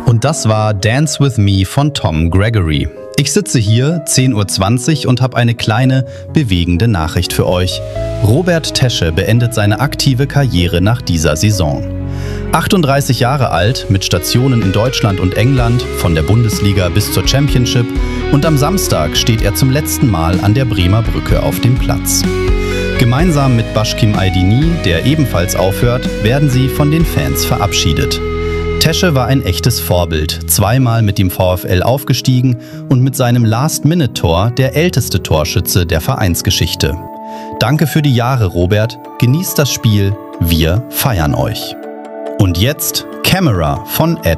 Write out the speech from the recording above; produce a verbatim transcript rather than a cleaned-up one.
Und das war Dance With Me von Tom Gregory. Ich sitze hier, zehn Uhr zwanzig, und habe eine kleine, bewegende Nachricht für euch. Robert Tesche beendet seine aktive Karriere nach dieser Saison. achtunddreißig Jahre alt, mit Stationen in Deutschland und England, von der Bundesliga bis zur Championship, und am Samstag steht er zum letzten Mal an der Bremer Brücke auf dem Platz. Gemeinsam mit Başkim Aydini, der ebenfalls aufhört, werden sie von den Fans verabschiedet. Tesche war ein echtes Vorbild, zweimal mit dem VfL aufgestiegen und mit seinem Last-Minute-Tor der älteste Torschütze der Vereinsgeschichte. Danke für die Jahre, Robert. Genießt das Spiel. Wir feiern euch. Und jetzt Camera von Ed